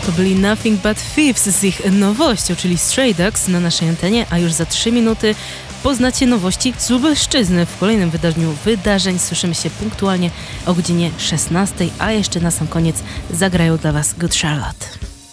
To byli Nothing But Thieves z ich nowością, czyli Stray Dogs na naszej antenie, a już za 3 minuty poznacie nowości z Lubelszczyzny. W kolejnym wydaniu wydarzeń słyszymy się punktualnie o godzinie 16, a jeszcze na sam koniec zagrają dla Was Good Charlotte.